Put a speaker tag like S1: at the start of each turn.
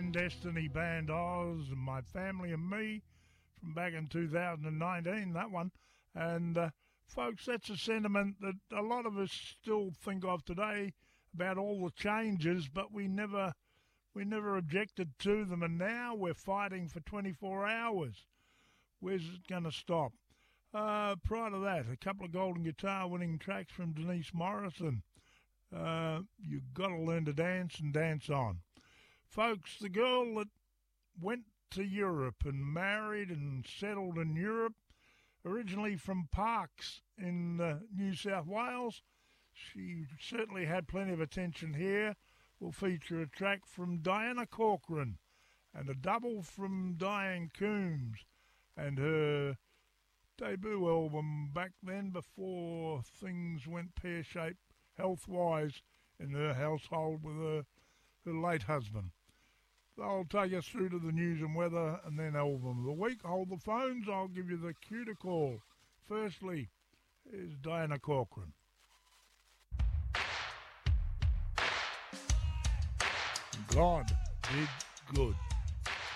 S1: band, Destiny Band Oz, and My Family and Me from back in 2019, that one. And folks, that's a sentiment that a lot of us still think of today about all the changes, but we never objected to them, and now we're fighting for 24 hours. Where's it going to stop? Prior to that, a couple of Golden Guitar winning tracks from Denise Morrison. You've got to learn to dance and dance on. Folks, the girl that went to Europe and married and settled in Europe, originally from Parkes in New South Wales, she certainly had plenty of attention here. We'll feature a track from Diana Corcoran and a double from Diane Coombs and her debut album back then before things went pear-shaped health-wise in her household with her late husband. I'll take us through to the news and weather and then album of the week. Hold the phones, I'll give you the cue to call. Firstly, is Diana Corcoran. God did good.